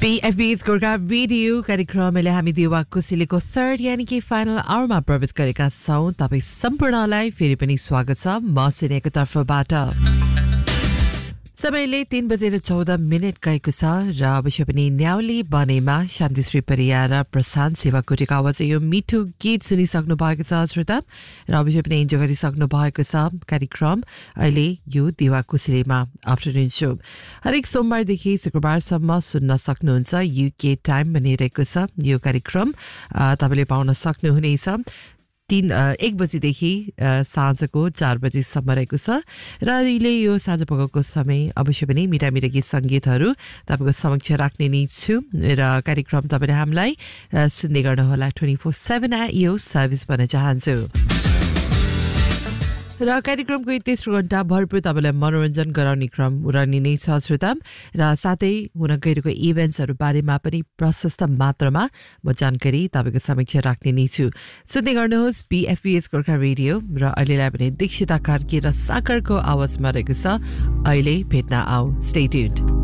PFB's Gorkha radio कार्यक्रमले हामी दिवा कुसिलीको थर्ड यानी कि फाइनल आवरमा प्रवेश गरेका छौं। तपाईं सम्पूर्णलाई फेरि पनि स्वागत छ म सिनेको तर्फबाट। समयले 3:14 गएको छ र अवश्य पनि न्याउली बनेमा शान्तिश्री परिया र प्रशान्त सेवाकोटीको आवाज यो मिठो गीत सुनिसक्नु भएको छ श्रोता र अवश्य पनि इन्जोय गरिसक्नु भएको छ। कार्यक्रम अहिले यो दिवा कुसिलीमा आफ्टरनुन शो हरेक सोमबारदेखि शुक्रबारसम्म सुन्न सक्नुहुन्छ। युके टाइम भनिरहेको छ यो कार्यक्रम तपाईले पाउन सक्नुहुनेछ। 1 बजेदेखि साँझको 4 बजेसम्म रहेको छ र अहिले यो साँझ पखको समय अवश्य पनि मिठा मिठा गीत सङ्गीतहरू तपाईँको समक्ष राख्ने नै छु र कार्यक्रम तपाईँले हामीलाई सुन्दै गर्नुहोला 24/7 यो सर्भिस भन्न चाहन्छु। र कार्यक्रमको तेस्रो घण्टा भरपूर तपाईँलाई मनोरञ्जन गराउने क्रम रहने नै छ श्रोता र साथै हुन गइरहेको इभेन्ट्सहरू बारेमा पनि प्रशस्त मात्रामा म जानकारी तपाईँको समक्ष राख्ने नै छु। सुन्दै गर्नुहोस् PFB's गोर्खा रेडियो र अहिलेलाई पनि दीक्षिता कार्की र सागरको आवाजमा रहेको छ अहिले भेट्न आऊ। Stay tuned.